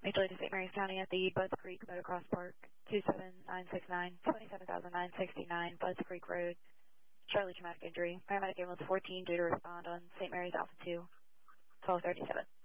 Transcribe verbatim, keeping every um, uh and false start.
Major League Saint Mary's County at the Budds Creek Motocross Park, two seven nine six nine, twenty-seven thousand nine hundred sixty-nine, Budds Creek Road. Charlie traumatic injury. Paramedic ambulance fourteen due to respond on Saint Mary's Alpha two, twelve thirty-seven.